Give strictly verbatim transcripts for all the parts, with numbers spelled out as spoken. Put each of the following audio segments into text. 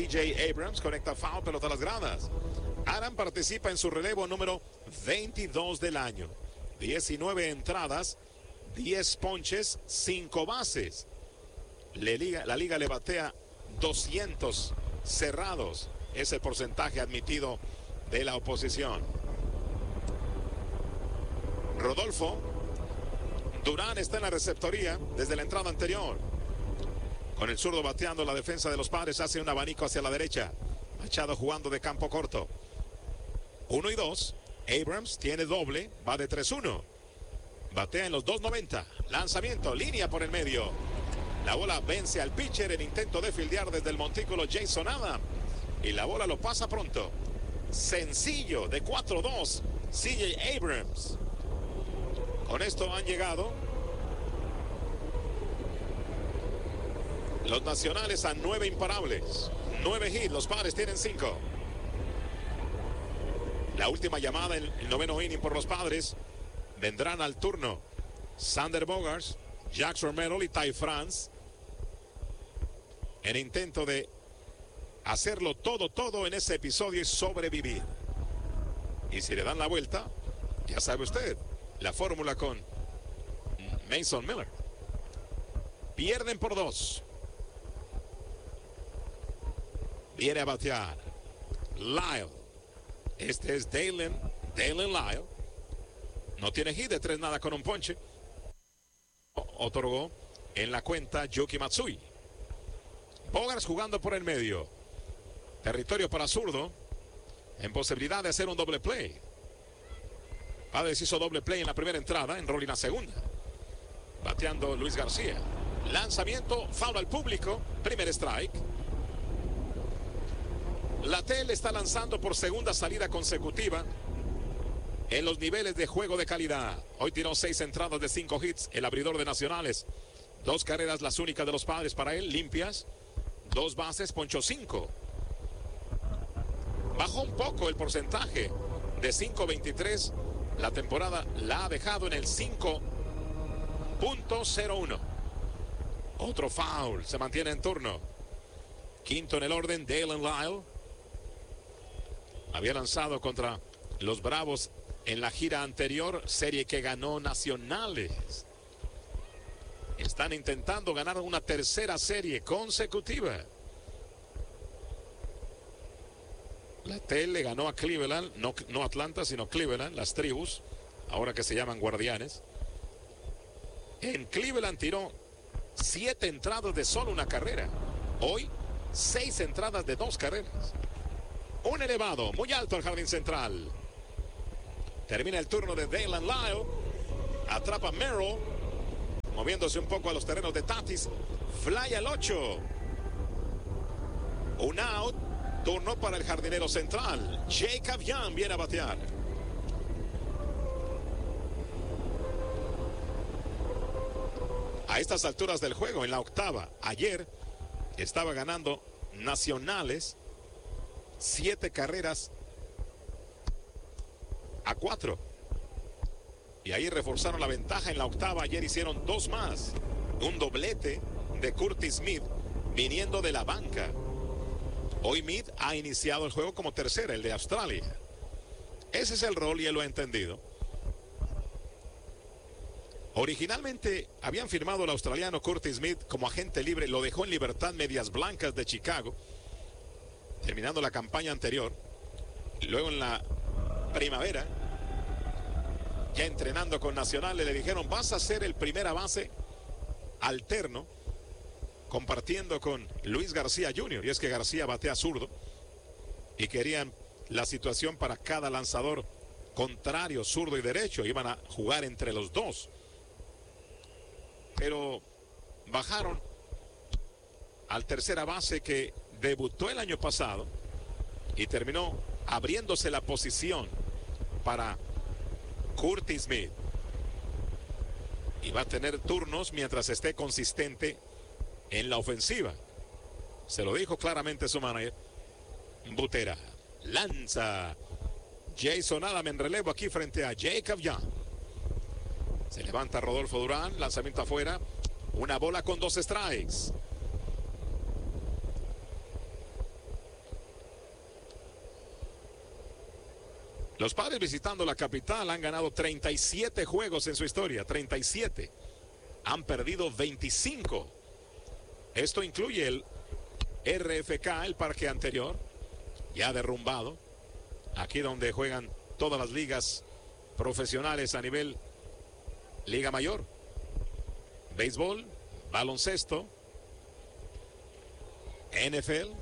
J Abrams conecta foul, pelota a las gradas. Adam participa en su relevo número veintidós del año. diecinueve entradas, diez ponches, cinco bases. Le liga, la liga le batea doscientos cerrados. Es el porcentaje admitido de la oposición. Rodolfo Durán está en la receptoría desde la entrada anterior. Con el zurdo bateando, la defensa de los Padres hace un abanico hacia la derecha. Machado jugando de campo corto. Uno y dos. Abrams tiene doble, va de tres uno. Batea en los dos noventa. Lanzamiento, línea por el medio. La bola vence al pitcher en intento de fildear desde el montículo Jason Adam. Y la bola lo pasa pronto. Sencillo de cuatro dos. C J Abrams. Con esto han llegado los Nacionales a nueve imparables. Nueve hits, los Padres tienen cinco. La última llamada en el noveno inning por los Padres. Vendrán al turno Sander Bogaerts, Jax Romero y Ty France. En intento de hacerlo todo, todo en ese episodio y sobrevivir. Y si le dan la vuelta, ya sabe usted, la fórmula con Mason Miller. Pierden por dos. Viene a batear Lyle. Este es Dalen, Dalen Lyle. No tiene hit de tres nada con un ponche. Otorgó en la cuenta Yuki Matsui. Bogaerts jugando por el medio. Territorio para zurdo. En posibilidad de hacer un doble play. Padres hizo doble play en la primera entrada, en rol en la segunda. Bateando Luis García. Lanzamiento, foul al público. Primer strike. Latel está lanzando por segunda salida consecutiva en los niveles de juego de calidad. Hoy tiró seis entradas de cinco hits, el abridor de Nacionales. Dos carreras las únicas de los Padres para él, limpias. Dos bases, ponchó cinco. Bajó un poco el porcentaje de cinco veintitrés. La temporada la ha dejado en el cinco punto cero uno. Otro foul, se mantiene en turno. Quinto en el orden, Dalen Lyle. Había lanzado contra los Bravos en la gira anterior, serie que ganó Nacionales. Están intentando ganar una tercera serie consecutiva. La T L le ganó a Cleveland, no, no Atlanta, sino Cleveland, las tribus, ahora que se llaman Guardianes. En Cleveland tiró siete entradas de solo una carrera. Hoy, seis entradas de dos carreras. Un elevado, muy alto al jardín central. Termina el turno de Dalen Lyle. Atrapa Merrill. Moviéndose un poco a los terrenos de Tatis. Fly al ocho. Un out. Turno para el jardinero central. Jacob Young viene a batear. A estas alturas del juego, en la octava, ayer estaba ganando Nacionales siete carreras a cuatro. Y ahí reforzaron la ventaja en la octava. Ayer hicieron dos más. Un doblete de Curtis Smith viniendo de la banca. Hoy Smith ha iniciado el juego como tercera, el de Australia. Ese es el rol y él lo ha entendido. Originalmente habían firmado al australiano Curtis Smith como agente libre. Lo dejó en libertad Medias Blancas de Chicago, terminando la campaña anterior. Luego en la primavera, ya entrenando con Nacionales, le dijeron: vas a ser el primera base alterno, compartiendo con Luis García junior Y es que García batea zurdo y querían la situación para cada lanzador contrario, zurdo y derecho. Iban a jugar entre los dos, pero bajaron al tercera base, que debutó el año pasado y terminó abriéndose la posición para Curtis Smith. Y va a tener turnos mientras esté consistente en la ofensiva. Se lo dijo claramente su manager, Butera. Lanza Jason Adam en relevo aquí frente a Jacob Young. Se levanta Rodolfo Durán, lanzamiento afuera. Una bola con dos strikes. Los Padres visitando la capital han ganado treinta y siete juegos en su historia, treinta y siete. Han perdido veinticinco. Esto incluye el R F K, el parque anterior, ya derrumbado. Aquí donde juegan todas las ligas profesionales a nivel Liga Mayor. Béisbol, baloncesto, N F L.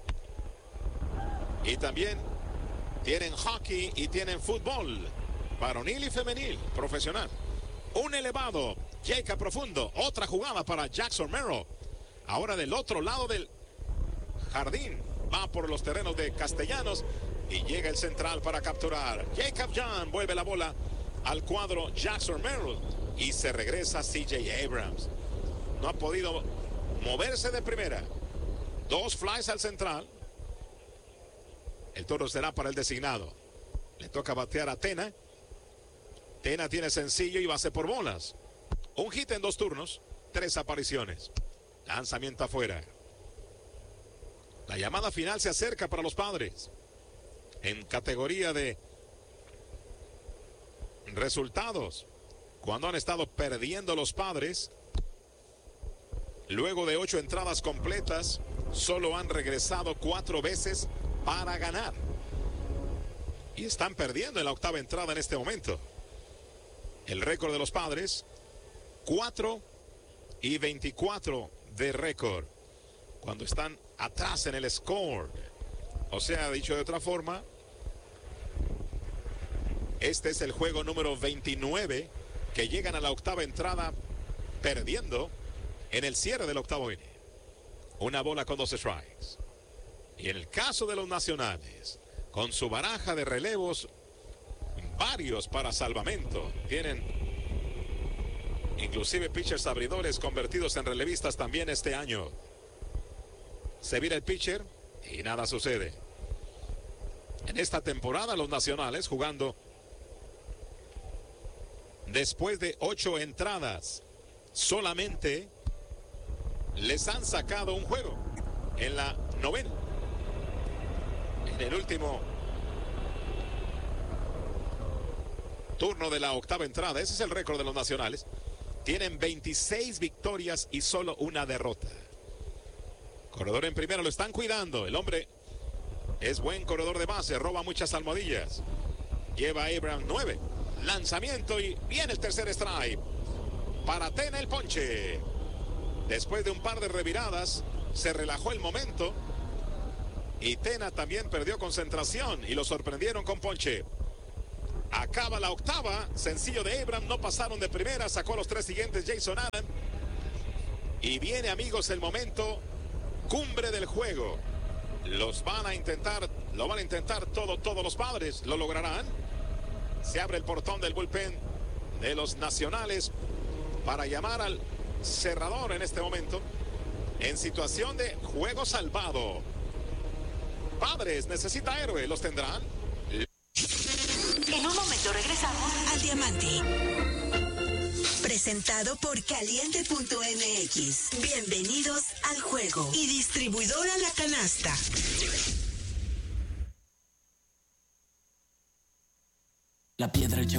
Y también tienen hockey y tienen fútbol, varonil y femenil, profesional. Un elevado, Jacob profundo, otra jugada para Jackson Merrill. Ahora del otro lado del jardín, va por los terrenos de Castellanos y llega el central para capturar. Jacob John vuelve la bola al cuadro Jackson Merrill y se regresa C J Abrams. No ha podido moverse de primera. Dos flies al central. El toro será para el designado. Le toca batear a Tena. Tena tiene sencillo y base por bolas. Un hit en dos turnos, tres apariciones. Lanzamiento afuera. La llamada final se acerca para los Padres. En categoría de resultados, cuando han estado perdiendo los Padres, luego de ocho entradas completas, solo han regresado cuatro veces para ganar. Y están perdiendo en la octava entrada en este momento. El récord de los Padres, cuatro y veinticuatro de récord, cuando están atrás en el score. O sea, dicho de otra forma, este es el juego número veintinueve que llegan a la octava entrada perdiendo en el cierre del octavo inning. Una bola con dos strikes. Y en el caso de los nacionales, con su baraja de relevos, varios para salvamento. Tienen inclusive pitchers abridores convertidos en relevistas también este año. Se vira el pitcher y nada sucede. En esta temporada los nacionales jugando después de ocho entradas, solamente les han sacado un juego en la novena. En el último turno de la octava entrada, ese es el récord de los nacionales. Tienen veintiséis victorias y solo una derrota. Corredor en primera, lo están cuidando. El hombre es buen corredor de base, roba muchas almohadillas. Lleva a Abraham nueve. Lanzamiento y viene el tercer strike. Para Tena el ponche. Después de un par de reviradas, se relajó el momento. Y Tena también perdió concentración y lo sorprendieron con ponche. Acaba la octava, sencillo de Abraham, no pasaron de primera, sacó a los tres siguientes Jason Adam. Y viene, amigos, el momento cumbre del juego. Los van a intentar, lo van a intentar todo, todos los Padres, ¿lo lograrán? Se abre el portón del bullpen de los nacionales para llamar al cerrador en este momento, en situación de juego salvado. Padres necesita héroe, ¿los tendrán? En un momento regresamos al Diamante. Presentado por Caliente punto M X. Bienvenidos al juego. Y distribuidora La Canasta. La piedra